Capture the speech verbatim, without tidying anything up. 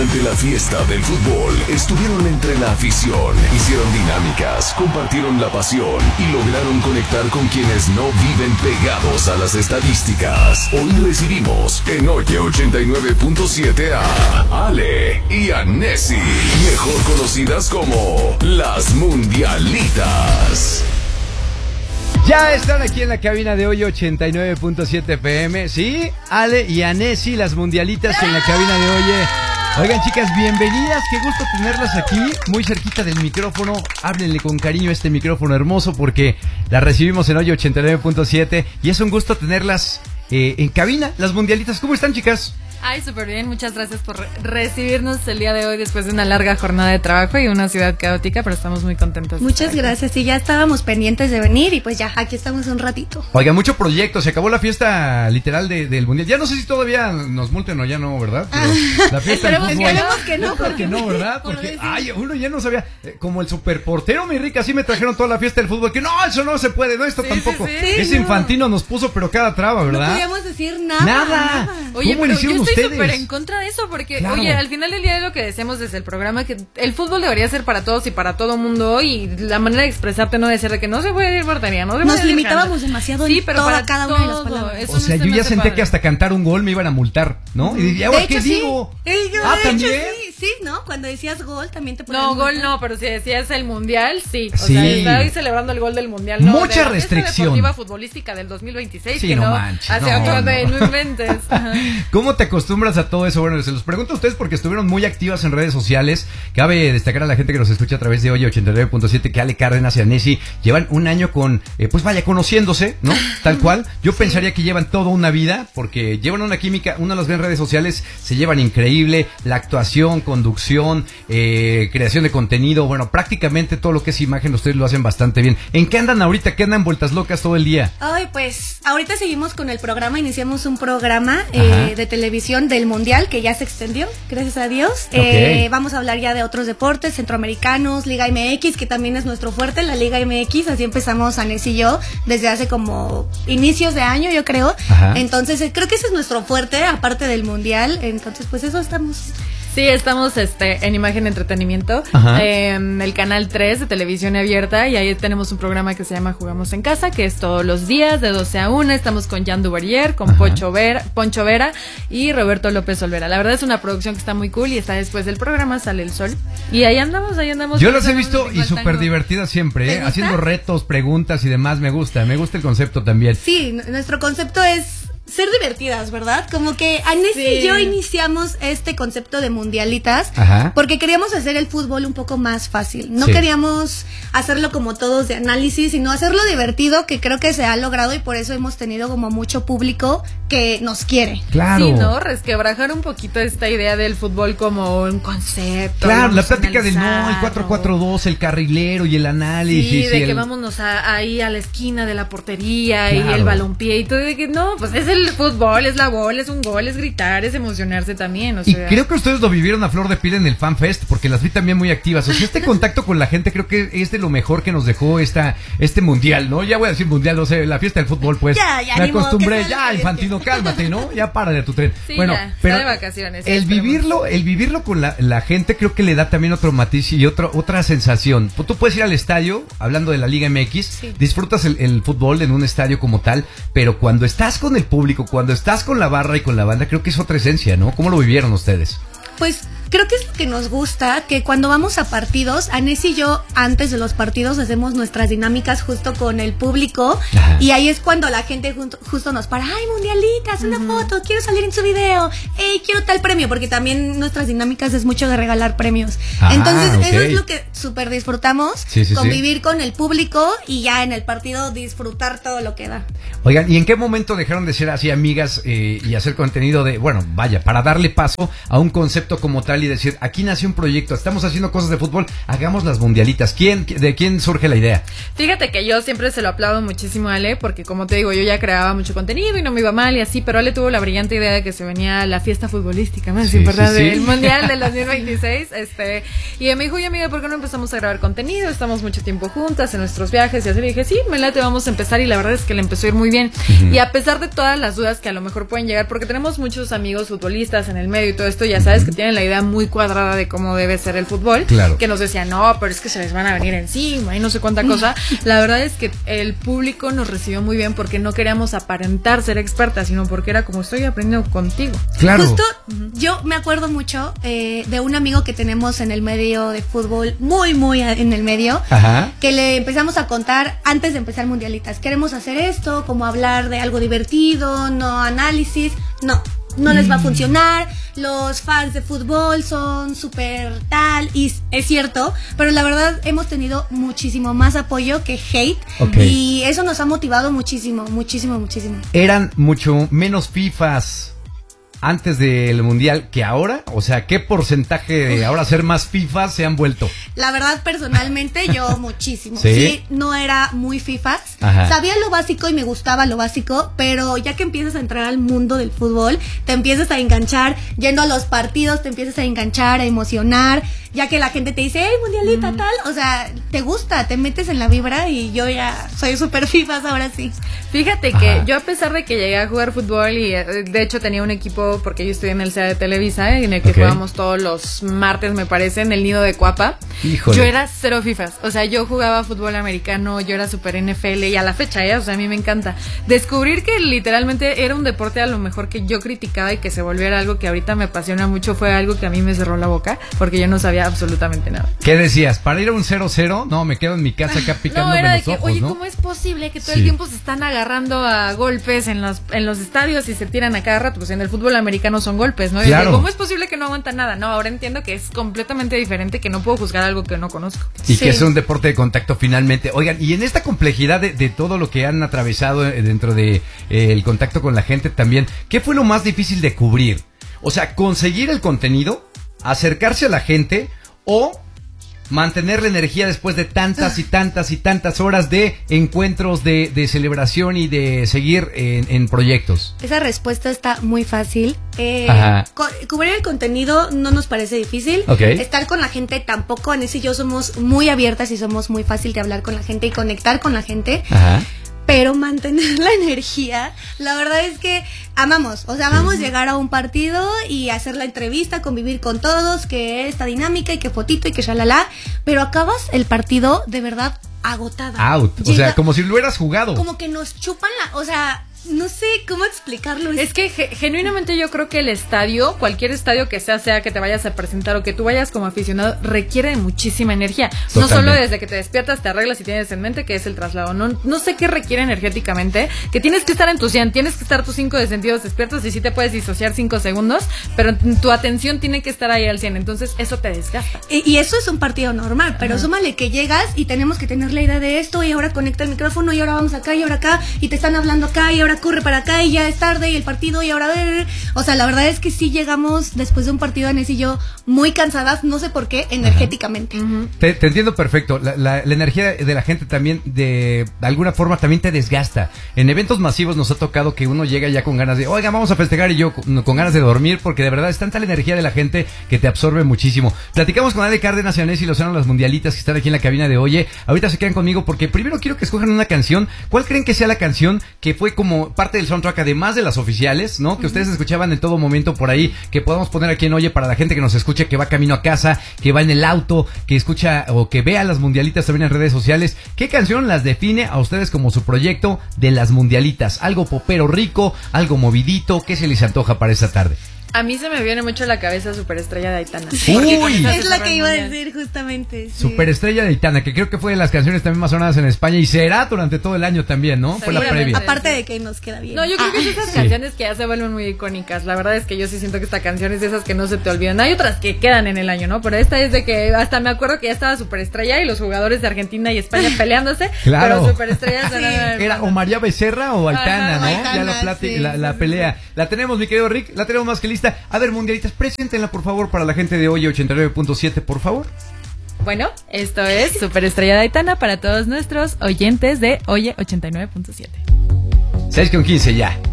Durante la fiesta del fútbol, estuvieron entre la afición, hicieron dinámicas, compartieron la pasión y lograron conectar con quienes no viven pegados a las estadísticas. Hoy recibimos en Oye ochenta y nueve punto siete a Ale y a Nessie, mejor conocidas como las Mundialitas. Ya están aquí en la cabina de Hoy ochenta y nueve punto siete F M, ¿sí? Ale y Nessie, las Mundialitas en la cabina de Oye. Oigan, chicas, bienvenidas, qué gusto tenerlas aquí, muy cerquita del micrófono. Háblenle con cariño a este micrófono hermoso porque las recibimos en Hoy ochenta y nueve punto siete y es un gusto tenerlas eh, en cabina, las Mundialitas. ¿Cómo están, chicas? Ay, súper bien, muchas gracias por re- recibirnos el día de hoy después de una larga jornada de trabajo y una ciudad caótica, pero estamos muy contentos. Muchas gracias, y ya estábamos pendientes de venir y pues ya, aquí estamos un ratito. Oiga, mucho proyecto, se acabó la fiesta literal de, del Mundial. Ya no sé si todavía nos multen o ya no, ¿verdad? Pero la fiesta del fútbol. Esperemos que no, porque, porque no, ¿verdad? Porque, ay, uno ya no sabía, eh, como el superportero, mi rica, así me trajeron toda la fiesta del fútbol, que no, eso no se puede, no, esto sí, tampoco. Sí, sí. Ese no. Infantino nos puso, pero cada traba, ¿verdad? No podíamos decir nada. Nada. nada. Oye, ¿Cómo pero le hicieron yo estoy ustedes? súper en contra de eso porque, Claro. oye, al final del día de lo que decíamos desde el programa, que el fútbol debería ser para todos y para todo mundo, y la manera de expresarte no debe ser de que no se puede ir portería, no se Nos puede ir limitábamos cancha. demasiado sí, en pero toda para cada todo. una de las palabras. Eso O sea, no yo se ya me senté hace que hasta cantar un gol me iban a multar, ¿no? Y diría, De ¿ahora hecho, qué sí. digo? Eh, yo, Ah, de ¿también? hecho, sí, sí, ¿no? Cuando decías gol también te ponían No, gol multa. no, pero si decías el mundial, sí. O Sí. sea, estaba ahí celebrando el gol del mundial. No, Mucha de la restricción. fiesta deportiva futbolística del dos mil veintiséis, Sí, que no no, manches, hacia no, otro de no. no inventes. Ajá. ¿Cómo te acostumbras a todo eso? Bueno, se los pregunto a ustedes porque estuvieron muy activas en redes sociales. Cabe destacar a la gente que nos escucha a través de Oye ochenta y nueve punto siete que Ale Cárdenas y a Nessie llevan un año con, eh, pues vaya, conociéndose, ¿no? Tal cual. Yo sí. pensaría que llevan toda una vida porque llevan una química, uno las ve en redes sociales, se llevan increíble, la actuación, conducción, eh, creación de contenido, bueno, prácticamente todo lo que es imagen ustedes lo hacen bastante bien. ¿En qué andan ahorita? ¿Qué andan vueltas locas todo el día? Ay, pues ahorita seguimos con el programa, iniciamos un programa eh, de televisión del Mundial que ya se extendió, gracias a Dios. Okay. Eh, vamos a hablar ya de otros deportes centroamericanos, Liga M X, que también es nuestro fuerte, la Liga M X, así empezamos Nessie y yo desde hace como inicios de año, yo creo. Ajá. Entonces eh, creo que ese es nuestro fuerte, aparte del Mundial, entonces pues eso estamos. Sí, estamos este en Imagen Entretenimiento, eh, en el canal tres de televisión abierta, y ahí tenemos un programa que se llama Jugamos en Casa, que es todos los días de doce a una. Estamos con Jan Duvalier, con Poncho Vera, Poncho Vera y Roberto López Olvera. La verdad es una producción que está muy cool y está después del programa Sale el Sol. Y ahí andamos, ahí andamos. Yo las he visto y súper divertidas siempre, ¿eh? Haciendo retos, preguntas y demás. Me gusta, me gusta el concepto también. Sí, n- nuestro concepto es ser divertidas, ¿verdad? Como que Nessie y yo iniciamos este concepto de mundialitas. Ajá. Porque queríamos hacer el fútbol un poco más fácil. No Sí. queríamos hacerlo como todos de análisis, sino hacerlo divertido, que creo que se ha logrado y por eso hemos tenido como mucho público que nos quiere. Claro. Sí, ¿no? Resquebrajar un poquito esta idea del fútbol como un concepto. Claro, la vamos a plática del no, el analizarlo. cuatro cuatro dos, el carrilero y el análisis. Sí, de y que el... vámonos a, ahí a la esquina de la portería y Claro. el balompié y todo, de que no, pues es el fútbol, es la bola, es un gol, es gritar, es emocionarse también, o Y sea. creo que ustedes lo vivieron a flor de piel en el FanFest, porque las vi también muy activas. O sea, este contacto con la gente creo que es de lo mejor que nos dejó esta este mundial, ¿no? Ya voy a decir mundial, no sé, la fiesta del fútbol, pues. Ya, ya, me ni modo acostumbré, que sea ya, la Infantino, cálmate, ¿no? Ya para de tu tren. Sí, bueno, ya, pero está de vacaciones, ya el esperemos. vivirlo, el vivirlo con la, la gente creo que le da también otro matiz y otro, otra sensación. Tú puedes ir al estadio, hablando de la Liga M X, Sí. disfrutas el, el fútbol en un estadio como tal, pero cuando estás con el público, cuando estás con la barra y con la banda, creo que es otra esencia, ¿no? ¿Cómo lo vivieron ustedes? Pues creo que es lo que nos gusta, que cuando vamos a partidos, Nessie y yo antes de los partidos hacemos nuestras dinámicas justo con el público. Ajá. Y ahí es cuando la gente junto, justo nos para, ay, mundialitas, una uh-huh. foto, quiero salir en su video, hey, quiero tal premio, porque también nuestras dinámicas es mucho de regalar premios. Ah, Entonces okay. eso es lo que súper disfrutamos, sí, sí, convivir sí. con el público y ya en el partido disfrutar todo lo que da. Oigan, ¿y en qué momento dejaron de ser así amigas eh, y hacer contenido de, bueno, vaya, para darle paso a un concepto como tal y decir, aquí nació un proyecto, estamos haciendo cosas de fútbol, hagamos las mundialitas? ¿Quién, de quién surge la idea? Fíjate que yo siempre se lo aplaudo muchísimo a Ale, porque como te digo, yo ya creaba mucho contenido y no me iba mal y así, pero Ale tuvo la brillante idea de que se venía la fiesta futbolística, más sí, sí, ¿verdad? Sí, sí. Del Mundial del dos mil veintiséis, este, y me dijo, oye amiga, ¿por qué no empezamos a grabar contenido? Estamos mucho tiempo juntas en nuestros viajes y así. Le dije, sí, me late, vamos a empezar, y la verdad es que le empezó a ir muy bien. Uh-huh. Y a pesar de todas las dudas que a lo mejor pueden llegar, porque tenemos muchos amigos futbolistas en el medio y todo esto, ya sabes que tienen la idea muy cuadrada de cómo debe ser el fútbol, claro. que nos decían, no, pero es que se les van a venir encima y no sé cuánta cosa. La verdad es que el público nos recibió muy bien porque no queríamos aparentar ser expertas, sino porque era como estoy aprendiendo contigo. Claro. Justo, uh-huh. yo me acuerdo mucho eh, de un amigo que tenemos en el medio de fútbol, muy, muy en el medio, Ajá. que le empezamos a contar antes de empezar Mundialitas. Queremos hacer esto, como hablar de algo divertido, no análisis, no. No les va a funcionar, los fans de fútbol son súper tal, y es cierto, pero la verdad hemos tenido muchísimo más apoyo que hate, okay. y eso nos ha motivado muchísimo, muchísimo, muchísimo. Eran mucho menos FIFAs antes del Mundial que ahora, o sea, ¿qué porcentaje de ahora ser más FIFAs se han vuelto? La verdad, personalmente, yo muchísimo. ¿Sí? Sí, no era muy FIFAs. Ajá. Sabía lo básico y me gustaba lo básico, pero ya que empiezas a entrar al mundo del fútbol, te empiezas a enganchar, yendo a los partidos, te empiezas a enganchar, a emocionar, ya que la gente te dice, hey, mundialita, mm. tal, o sea, te gusta, te metes en la vibra y yo ya soy súper FIFAs ahora sí. Fíjate que Ajá. yo, a pesar de que llegué a jugar fútbol y de hecho tenía un equipo, porque yo estudié en el C E A de Televisa, en el que okay. jugábamos todos los martes, me parece, en el Nido de Cuapa. Híjole. Yo era cero FIFAs, o sea, yo jugaba fútbol americano, yo era súper N F L y a la fecha, ¿eh? O sea, a mí me encanta. Descubrir que literalmente era un deporte a lo mejor que yo criticaba y que se volviera algo que ahorita me apasiona mucho fue algo que a mí me cerró la boca, porque yo no sabía absolutamente nada. ¿Qué decías? ¿Para ir a un cero cero? No, me quedo en mi casa acá picándome no, era de los que, ojos, oye, ¿no? ¿cómo es posible que todo sí. el tiempo se están agarrando a golpes en los, en los estadios y se tiran a cada rato? Pues en el fútbol americano son golpes, ¿no? Claro. De, ¿cómo es posible que no aguantan nada? No, ahora entiendo que es completamente diferente, que no puedo juzgar algo que no conozco. Y sí. que es un deporte de contacto finalmente. Oigan, y en esta complejidad de, de todo lo que han atravesado dentro de eh, el contacto con la gente también, ¿qué fue lo más difícil de cubrir? O sea, conseguir el contenido, acercarse a la gente o mantener la energía después de tantas y tantas y tantas horas de encuentros, de, de celebración y de seguir en, en proyectos. Esa respuesta está muy fácil. Eh, co- cubrir el contenido no nos parece difícil. Okay. Estar con la gente tampoco. Anés y yo somos muy abiertas y somos muy fácil de hablar con la gente y conectar con la gente. Ajá. Pero mantener la energía, la verdad es que amamos, o sea, amamos sí. llegar a un partido y hacer la entrevista, convivir con todos, que esta dinámica y que fotito y que shalala, pero acabas el partido de verdad agotada. Out, Llega, o sea, como si lo hubieras jugado. Como que nos chupan la, o sea... No sé cómo explicarlo. Es que ge- genuinamente yo creo que el estadio, cualquier estadio que sea, sea que te vayas a presentar o que tú vayas como aficionado, requiere muchísima energía. Totalmente. No solo desde que te despiertas, te arreglas y tienes en mente que es el traslado. No, no sé qué requiere energéticamente, que tienes que estar en tu cien, tienes que estar tus cinco de sentidos despiertos y sí te puedes disociar cinco segundos, pero tu atención tiene que estar ahí al cien, entonces eso te desgasta. Y, y eso es un partido normal, pero Ajá. súmale que llegas y tenemos que tener la idea de esto y ahora conecta el micrófono y ahora vamos acá y ahora acá y te están hablando acá y ahora corre para acá y ya es tarde y el partido y ahora ver, o sea, la verdad es que sí llegamos después de un partido, Anés y yo, muy cansadas, no sé por qué, energéticamente. Uh-huh. te, te entiendo perfecto, la, la, la energía de la gente también de, de alguna forma también te desgasta. En eventos masivos nos ha tocado que uno llega ya con ganas de, oiga, vamos a festejar, y yo con, con ganas de dormir, porque de verdad es tanta la energía de la gente que te absorbe muchísimo. Platicamos con Ale Cárdenas y Anés y Lozano, las mundialitas que están aquí en la cabina de Oye. Ahorita se quedan conmigo porque primero quiero que escojan una canción. ¿Cuál creen que sea la canción que fue como parte del soundtrack, además de las oficiales, ¿no? Que ustedes escuchaban en todo momento por ahí, que podamos poner aquí en Oye para la gente que nos escucha, que va camino a casa, que va en el auto, que escucha o que vea las mundialitas también en redes sociales. ¿Qué canción las define a ustedes como su proyecto de las mundialitas? Algo popero rico, algo movidito, ¿qué se les antoja para esta tarde? A mí se me viene mucho a la cabeza Superestrella de Aitana. Uy, es la que iba a decir justamente. Sí. Superestrella de Aitana, que creo que fue de las canciones también más sonadas en España y será durante todo el año también, ¿no? Fue la previa. Aparte de que nos queda bien. No, yo creo ah. que es esas sí. canciones que ya se vuelven muy icónicas. La verdad es que yo sí siento que esta canción es de esas que no se te olvidan. Hay otras que quedan en el año, ¿no? Pero esta es de que hasta me acuerdo que ya estaba Superestrella y los jugadores de Argentina y España peleándose. Claro. Pero Superestrella sí. Era o María Becerra o Aitana, ¿no? Aitana, ya la, plati- sí, la, la sí, pelea. Sí. La tenemos, mi querido Rick, la tenemos más que lista. A ver, mundialitas, preséntenla por favor para la gente de Oye ochenta y nueve punto siete, por favor. Bueno, esto es Superestrella de Aitana para todos nuestros oyentes de Oye ochenta y nueve punto siete. seis con quince ya.